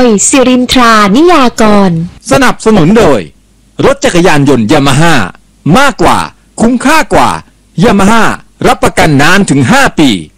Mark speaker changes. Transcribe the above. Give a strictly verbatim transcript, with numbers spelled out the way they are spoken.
Speaker 1: สิรินทรานิยากร
Speaker 2: สนับสนุนโดยรถจักรยานยนต์ยามาฮ่ามากกว่าคุ้มค่ากว่ายามาฮ่ารับประกันนานถึงห้าปี